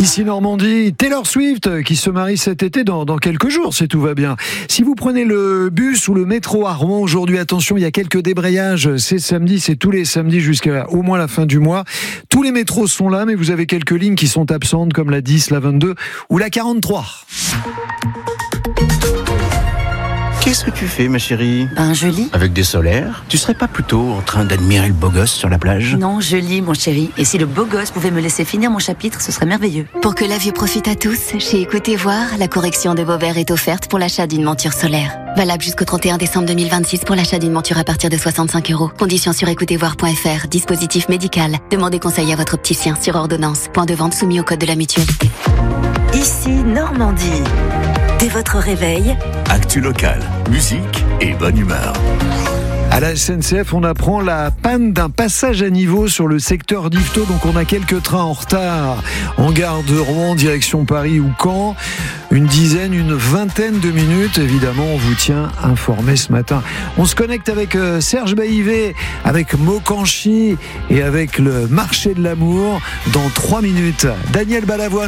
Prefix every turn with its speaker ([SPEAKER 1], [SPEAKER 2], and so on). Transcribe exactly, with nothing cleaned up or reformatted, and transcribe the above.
[SPEAKER 1] Ici Normandie, Taylor Swift qui se marie cet été dans, dans quelques jours, si tout va bien. Si vous prenez le bus ou le métro à Rouen aujourd'hui, attention, il y a quelques débrayages. C'est samedi, c'est tous les samedis jusqu'à au moins la fin du mois. Tous les métros sont là, mais vous avez quelques lignes qui sont absentes, comme la dix, la vingt-deux ou la quarante-trois.
[SPEAKER 2] Qu'est-ce que tu fais, ma chérie ?
[SPEAKER 3] Ben, je lis.
[SPEAKER 2] Avec des solaires ? Tu serais pas plutôt en train d'admirer le beau gosse sur la plage ?
[SPEAKER 3] Non, je lis, mon chéri. Et si le beau gosse pouvait me laisser finir mon chapitre, ce serait merveilleux.
[SPEAKER 4] Pour que la vue profite à tous, chez Écoutez Voir, la correction de vos verres est offerte pour l'achat d'une monture solaire. Valable jusqu'au trente et un décembre deux mille vingt-six pour l'achat d'une monture à partir de soixante-cinq euros. Conditions sur écoutez voir point f r. Dispositif médical. Demandez conseil à votre opticien sur ordonnance. Point de vente soumis au code de la mutualité.
[SPEAKER 5] Ici Normandie. Dès votre réveil,
[SPEAKER 6] actu local, musique et bonne humeur.
[SPEAKER 1] À la S N C F, on apprend la panne d'un passage à niveau sur le secteur d'Yvetot. Donc on a quelques trains en retard en gare de Rouen, direction Paris ou Caen. Une dizaine, une vingtaine de minutes. Évidemment, on vous tient informé ce matin. On se connecte avec Serge Baïvé, avec Mokanchi et avec le marché de l'amour dans trois minutes. Daniel Balavoine.